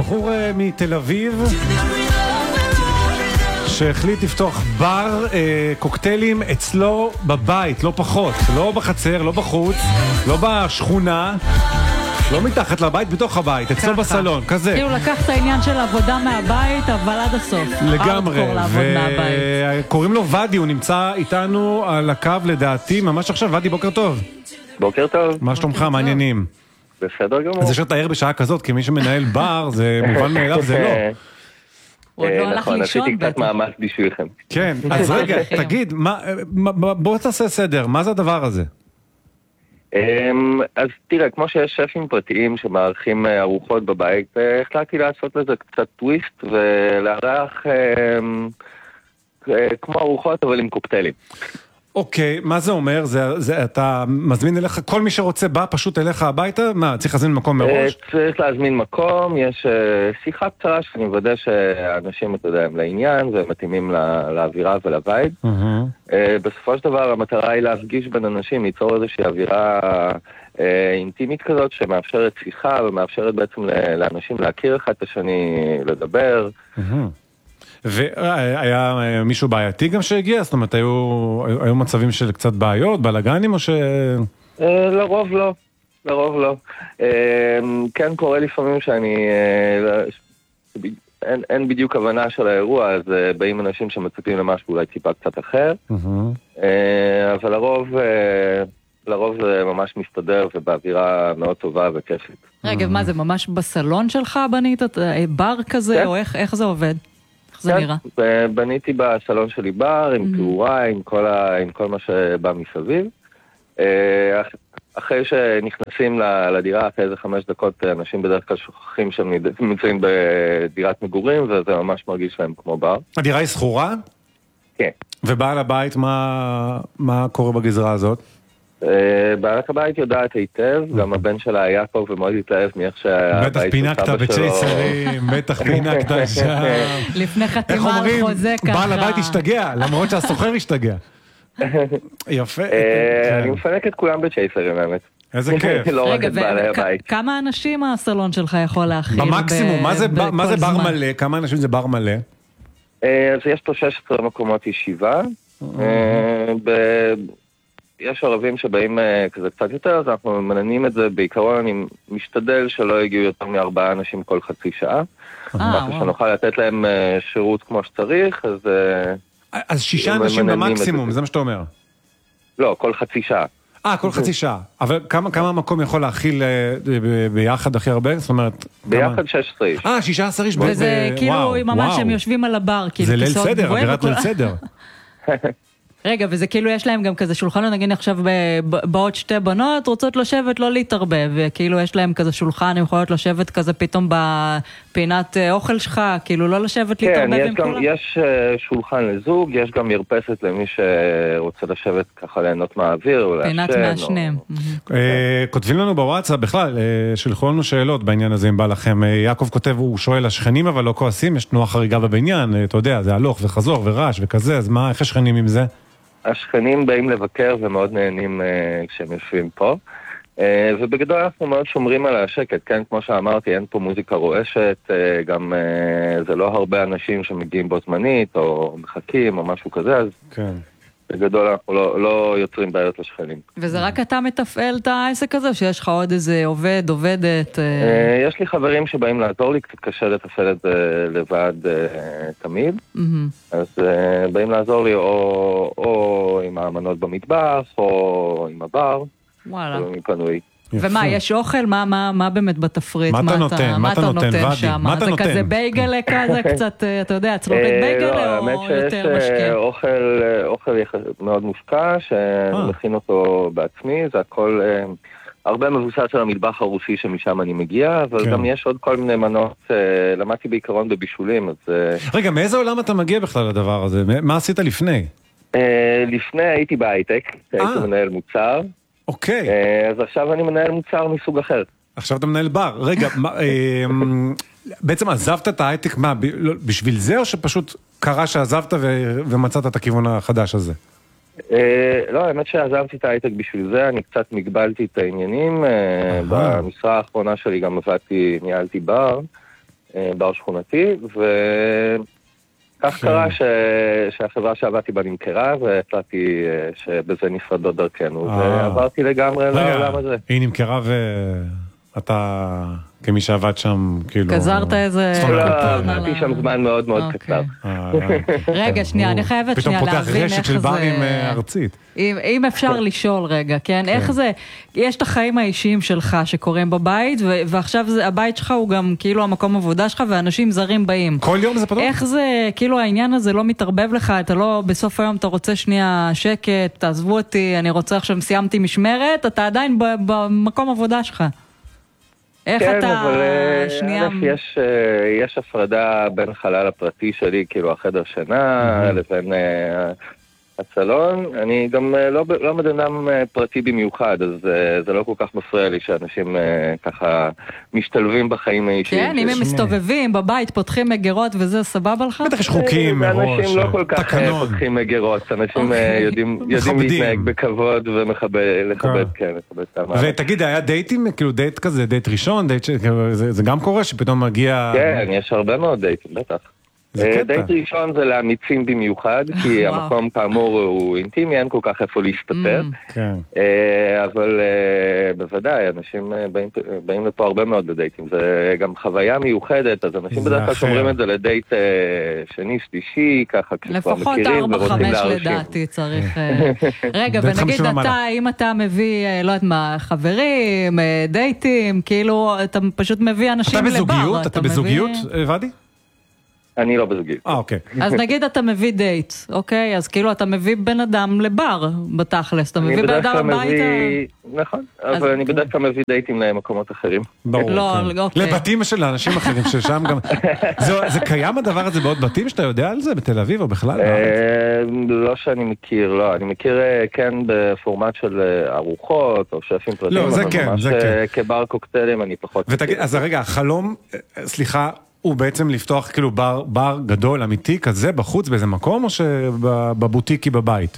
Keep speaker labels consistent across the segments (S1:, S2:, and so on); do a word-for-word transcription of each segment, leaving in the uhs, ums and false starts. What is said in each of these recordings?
S1: בחור uh, מתל אביב שהחליט לפתוח בר uh, קוקטיילים אצלו בבית, לא פחות, לא בחצר, לא בחוץ, לא בשכונה, לא מתחת לבית, בתוך הבית, אצלו ככה. בסלון, כזה.
S2: כאילו לקח את העניין של עבודה מהבית, אבל עד הסוף.
S1: לגמרי, וקוראים לו ודי, הוא נמצא איתנו על הקו לדעתי, ממש עכשיו. ודי, בוקר טוב.
S3: בוקר טוב.
S1: מה שלומך, מעניינים?
S3: בסדר גמור.
S1: אז יש לתאר בשעה כזאת, כי מי שמנהל בר, זה מובן מאליו, זה לא.
S2: הוא עוד לא הלך לישון.
S3: נכון, עשיתי קצת מאמץ בשבילכם.
S1: כן, אז רגע, תגיד, בוא תעשה סדר, מה זה הדבר הזה?
S3: אז תראה, כמו שיש שפים פרטיים שמארחים ארוחות בבית, החלטתי לעשות לזה קצת טוויסט ולארח כמו ארוחות אבל עם קוקטיילים.
S1: אוקיי, מה זה אומר? זה, זה, אתה מזמין אליך, כל מי שרוצה בא פשוט אליך הביתה? מה, צריך להזמין מקום מראש?
S3: צריך להזמין מקום, יש שיחה קצרה שאני מוודא שהאנשים, אתה יודע, הם לעניין ומתאימים לאווירה ולבית. בסופו של דבר המטרה היא להפגיש בין אנשים, ליצור איזושהי אווירה אינטימית כזאת שמאפשרת שיחה ומאפשרת בעצם לאנשים להכיר אחד את השני, לדבר.
S1: והיה מישהו בעייתי גם שהגיע? זאת אומרת, היו, היו מצבים של קצת בעיות, בלגנים או ש...
S3: לרוב לא, לרוב לא. כן קורה לפעמים שאני... אין, אין בדיוק הבנה של האירוע, אז באים אנשים שמצפים למשהו אולי טיפה קצת אחר. אבל לרוב... לרוב זה ממש מסתדר ובאווירה מאוד טובה וכיפית.
S2: רגע, מה זה ממש בסלון שלך בנית? בר כזה או איך, איך זה עובד? זה נראה.
S3: בניתי בסלון שלי בר, עם תאורה, עם כל, ה... עם כל מה שבא מסביב. אחרי שנכנסים לדירה, אחרי איזה חמש דקות, אנשים בדרך כלל שוכחים שהם נמצאים בדירת מגורים, וזה ממש מרגיש להם כמו בר.
S1: הדירה היא סחורה?
S3: כן.
S1: ובעל הבית, מה, מה קורה בגזרה הזאת?
S3: בעלת הבית יודעת היטב, גם הבן שלה היה פה ומאוד התלהב מאיך שהבית
S1: בטח פינקת בצ'ייסרים, בטח פינקת שם.
S2: לפני חתימה על חוזה ככה.
S1: בעל הבית השתגע, למרות שהסוחר השתגע. יפה.
S3: אני מפנק את כולם בצ'ייסרים, האמת.
S1: איזה כיף.
S3: לא רק את בעלי הבית.
S2: כמה אנשים הסלון שלך יכול להכיל?
S1: במקסימום, מה זה בר מלא? כמה אנשים זה בר מלא?
S3: אז יש פה שש עשרה מקומות ישיבה. יש ערבים שבאים כזה קצת יותר, אז אנחנו מננים את זה בעיקרון, אני משתדל שלא יגיעו יותר מארבעה אנשים כל חצי שעה. ככה שנוכל לתת להם שירות כמו שצריך, אז...
S1: אז שישה אנשים במקסימום, זה מה שאתה אומר?
S3: לא, כל חצי שעה.
S1: אה, כל חצי שעה. אבל כמה מקום יכול להכיל ביחד הכי הרבה? זאת אומרת...
S3: ביחד שש עשרה איש.
S1: אה, שישה עשר איש.
S2: וזה כאילו ממש הם יושבים על הבר.
S1: זה ליל סדר, אווירת ליל סדר.
S2: רגע, וזה כאילו יש להם גם כזה שולחן, נגיד עכשיו באות שתי בנות, רוצות לשבת, לא להתערבב, וכאילו יש להם כזה שולחן, הם יכולות לשבת כזה פתאום בפינת אוכל שלך, כאילו לא לשבת להתערבב עם כולם.
S3: כן, יש שולחן לזוג, יש גם מרפסת למי שרוצה לשבת ככה ליהנות מהאוויר.
S2: פינת מהשניהם.
S1: כותבים לנו בוואטסאפ, בכלל, שלחו לנו שאלות בעניין הזה אם בא לכם. יעקב כותב, הוא שואל, השכנים אבל לא כועסים, יש תנועה חריגה בבניין, אתה יודע, זה הלוך וחזור ורעש וכזה, אז מה, איך השכנים עם זה?
S3: השכנים באים לבקר ומאוד נהנים uh, כשהם יושבים פה, uh, ובגדול אנחנו מאוד שומרים על השקט, כן, כמו שאמרתי, אין פה מוזיקה רועשת, uh, גם uh, זה לא הרבה אנשים שמגיעים בו זמנית, או מחכים, או משהו כזה, אז כן. בגדול אנחנו לא, לא יוצרים בעיות לשכנים.
S2: וזה רק אתה מתפעל את העסק הזה, שיש לך עוד איזה עובד, עובדת? Uh...
S3: Uh, יש לי חברים שבאים לעזור לי, קצת קשה לתפעל את זה לבד uh, תמיד, mm-hmm. אז uh, באים לעזור לי או, או עם האמנות במטבח, או עם הבר,
S2: וואלה.
S3: או עם פנוי.
S2: ומה, יש אוכל? מה, מה, מה באמת בתפריט?
S1: מה אתה נותן? מה אתה נותן,
S2: שם?
S1: מה אתה נותן?
S2: זה כזה בייגלה כזה קצת, אתה יודע, צלוקת בייגלה או יותר משקיע?
S3: אוכל, אוכל מאוד מושקע, שמכין אותו בעצמי, זה הכל הרבה מבוסס על המטבח הרוסי שמשם אני מגיע, אבל גם יש עוד כל מיני מנות, למדתי בעיקרון בבישולים, אז...
S1: רגע, מאיזה עולם אתה מגיע בכלל לדבר הזה? מה עשית לפני?
S3: לפני הייתי בהייטק, הייתי מנהל מוצר.
S1: אוקיי.
S3: אז עכשיו אני מנהל מוצר מסוג אחר.
S1: עכשיו אתה מנהל בר. רגע, בעצם עזבת את ההייטק, מה, בשביל זה או שפשוט קרה שעזבת ומצאת את הכיוון החדש הזה?
S3: לא, האמת שעזבתי את ההייטק בשביל זה, אני קצת מגבלתי את העניינים, במשרה האחרונה שלי גם עבדתי, ניהלתי בר, בר שכונתי, וכך קרה שהחברה שעבדתי בה נמכרה, והחלטתי שבזה נפרדות דרכנו, ועברתי לגמרי לעולם הזה.
S1: היא נמכרה ואתה, כמי שעבד שם, כאילו...
S2: גזרת איזה...
S3: לא, עבדתי שם זמן מאוד מאוד קצר.
S2: רגע, שנייה, אני חייבת שנייה להבין איך זה...
S1: פתאום פותח רשת של ברים ארצית.
S2: אם אפשר לשאול רגע, כן? איך זה... יש את החיים האישיים שלך שקורים בבית, ועכשיו הבית שלך הוא גם כאילו המקום עבודה שלך, ואנשים זרים באים.
S1: כל יום זה פתאום?
S2: איך זה, כאילו העניין הזה לא מתערבב לך, אתה לא, בסוף היום אתה רוצה שנייה שקט, תעזבו אותי, אני רוצה עכשיו, סיימתי משמרת, אתה עדיין במקום עבודה שלך. איך
S3: כן,
S2: אתה
S3: אבל
S2: שנייה...
S3: יש, יש הפרדה בין החלל הפרטי שלי, כאילו החדר שינה, mm-hmm. לבין uh, הסלון. אני גם uh, לא, לא מדינם uh, פרטי במיוחד, אז uh, זה לא כל כך מפריע לי שאנשים uh, ככה משתלבים בחיים האישיים.
S2: כן, אם הם מסתובבים בבית, פותחים מגירות וזה סבבה לך?
S1: בטח יש חוקים מראש,
S3: אנשים לא כל כך פותחים מגירות, אנשים יודעים להתנהג בכבוד ולכבד, כן, לכבד את המעמד.
S1: ותגיד, היה דייטים, כאילו דייט כזה, דייט ראשון, זה גם קורה שפתאום מגיע...
S3: כן, יש הרבה מאוד דייטים, בטח. דייט ראשון זה לאמיצים במיוחד, כי המקום כאמור הוא אינטימי, אין כל כך איפה להסתתר. אבל בוודאי, אנשים באים לפה הרבה מאוד לדייטים. זה גם חוויה מיוחדת, אז אנשים בדרך כלל שומרים את זה לדייט שני, שלישי, ככה כשכבר מכירים ורוצים להרשים.
S2: לפחות ארבע חמש לדעתי צריך... רגע, ונגיד אתה, אם אתה מביא, לא יודעת מה, חברים, דייטים, כאילו אתה פשוט מביא אנשים לבר.
S1: אתה בזוגיות? אתה בזוגיות, ודי?
S3: אני לא בזוגיות.
S1: אה, אוקיי.
S2: אז נגיד אתה מביא דייט, אוקיי? אז כאילו אתה מביא בן אדם לבר, בתכלס. אתה מביא בן אדם הביתה...
S3: נכון, אבל אני בדרך כלל מביא דייטים למקומות אחרים.
S1: ברור.
S2: לא, אוקיי.
S1: לבתים של האנשים אחרים ששם גם... זה קיים הדבר הזה בעוד בתים שאתה יודע על זה? בתל אביב או בכלל?
S3: לא שאני מכיר, לא. אני מכיר כן בפורמט של ארוחות או שפים פרטים.
S1: לא, זה כן, זה כן.
S3: כבר קוקטיילים אני פחות...
S1: ותגיד, אז רגע, החלום, סליחה, הוא בעצם לפתוח כאילו בר, בר גדול, אמיתי, כזה, בחוץ, באיזה מקום, או שבבוטיקי בבית?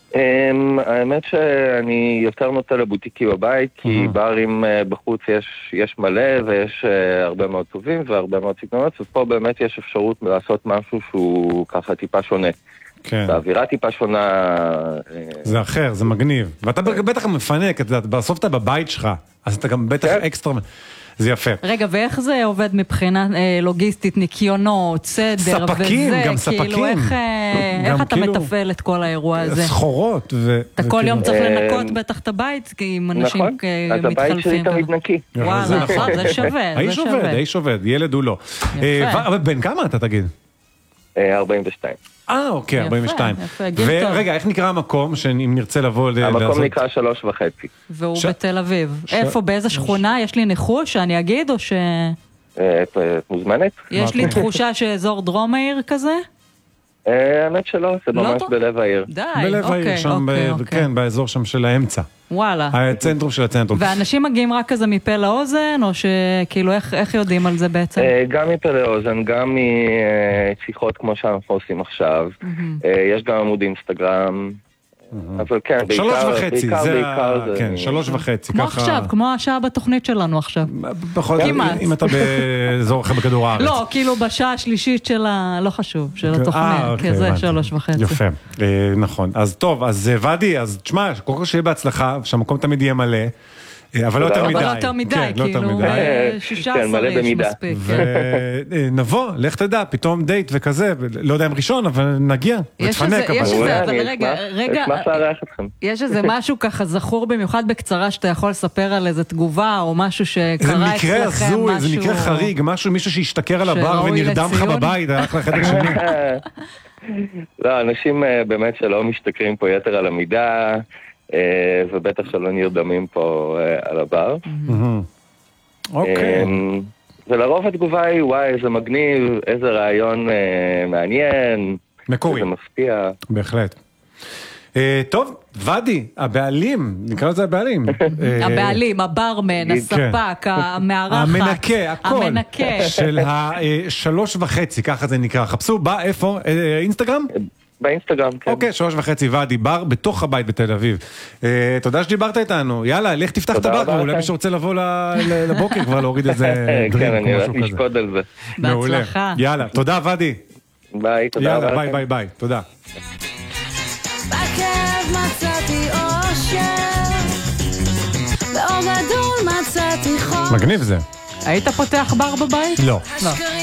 S3: האמת שאני יותר נוטה לבוטיקי בבית, כי ברים בחוץ יש, יש מלא, ויש הרבה מאוד טובים, והרבה מאוד סגנונות, ופה באמת יש אפשרות לעשות משהו שהוא ככה טיפה שונה.
S1: כן.
S3: באווירה טיפה שונה...
S1: זה אחר, זה מגניב. ואתה בטח מפנק, בסוף אתה בבית שלך, אז אתה גם בטח אקסטרה... זה יפה.
S2: רגע, ואיך זה עובד מבחינה אה, לוגיסטית, ניקיונות, סדר
S1: ספקים,
S2: וזה?
S1: גם ספקים.
S2: כאילו, איך, איך אתה
S1: כאילו,
S2: מתפעל את כל האירוע הזה?
S1: סחורות. ו...
S2: אתה כל יום צריך לנקות בטח את הבית, כי אם אנשים
S3: נכון, אז הבית שלי תמיד נקי.
S2: וואלה, זה נכון, זה שווה.
S1: האיש עובד, האיש עובד, ילד הוא לא. אבל בן כמה אתה תגיד?
S3: ארבעים ושתיים.
S1: אה, אוקיי, ארבעים ושתיים. ורגע, איך נקרא המקום, שאם נרצה לבוא...
S3: המקום נקרא שלוש וחצי.
S2: והוא בתל אביב. איפה, באיזה שכונה? יש לי ניחוש שאני אגיד, או ש...
S3: מוזמנת.
S2: יש לי תחושה שאזור דרום העיר כזה?
S3: האמת שלא, זה ממש בלב העיר.
S2: די,
S1: בלב העיר, שם, כן, באזור שם של האמצע.
S2: וואלה.
S1: הצנטרום של הצנטרום.
S2: ואנשים מגיעים רק כזה מפה לאוזן, או שכאילו איך יודעים על זה בעצם?
S3: גם מפה לאוזן, גם משיחות כמו שאנחנו עושים עכשיו. יש גם עמוד אינסטגרם. אבל כן, בעיקר,
S1: שלוש וחצי,
S3: בעיקר,
S1: זה,
S3: בעיקר זה...
S1: כן, שלוש וחצי,
S2: כמו
S1: ככה...
S2: עכשיו, כמו השעה בתוכנית שלנו עכשיו.
S1: פחות, אם אתה באזור אחר בכדור הארץ.
S2: לא, כאילו בשעה השלישית של ה... לא חשוב, של התוכנית, כי זה שלוש וחצי.
S1: יפה, נכון. אז טוב, אז ודי, אז תשמע, כל כך שיהיה בהצלחה, שהמקום תמיד יהיה מלא, אבל לא יותר מדי.
S2: אבל לא יותר מדי, כאילו, שישה עשר יש מספיק.
S1: ונבוא, לך תדע, פתאום דייט וכזה, לא יודע אם ראשון, אבל נגיע, ותפנק.
S2: יש איזה, אבל רגע, רגע, יש איזה משהו ככה זכור במיוחד בקצרה, שאתה יכול לספר על איזה תגובה, או משהו שקרה אצלכם, משהו...
S1: זה מקרה חריג, משהו, מישהו שהשתכר על הבר ונרדם לך בבית, הלך לחדר שני.
S3: לא, אנשים באמת שלא משתכרים פה יתר על המידה, ובטח שלא נרדמים פה על הבר.
S1: אוקיי.
S3: ולרוב התגובה היא, וואי, איזה מגניב, איזה רעיון מעניין.
S1: מקורי.
S3: איזה מפתיע.
S1: בהחלט. טוב, ודי, הבעלים, נקרא לזה הבעלים.
S2: הבעלים, הברמן, הספק, המארחת.
S1: המנקה, הכל.
S2: המנקה.
S1: של השלוש וחצי, ככה זה נקרא. חפשו, בא, איפה? אינסטגרם?
S3: באינסטגרם, כן.
S1: אוקיי, שלוש וחצי ואדי בר, בתוך הבית בתל אביב. אה, תודה שדיברת איתנו. יאללה, לך תפתח את הבר, אולי מי שרוצה לבוא לבוקר כבר להוריד איזה דרינק או משהו כזה.
S3: כן, אני אשקוד על זה.
S2: בהצלחה.
S1: יאללה, תודה ואדי.
S3: ביי, תודה רבה.
S1: יאללה, ביי ביי ביי, תודה.
S4: בכאב מצאתי אושר, באור גדול מצאתי חור.
S1: מגניב זה.
S2: היית פותח בר בבית?
S1: לא.
S2: לא.